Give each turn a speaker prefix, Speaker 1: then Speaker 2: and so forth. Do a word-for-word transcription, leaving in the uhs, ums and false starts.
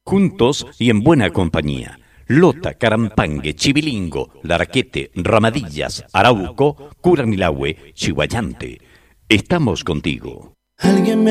Speaker 1: juntos y en buena compañía. Lota, Carampangue, Chivilingo, Larquete, Ramadillas, Arauco, Curanilahue, Chihuayante. Estamos contigo.
Speaker 2: Alguien me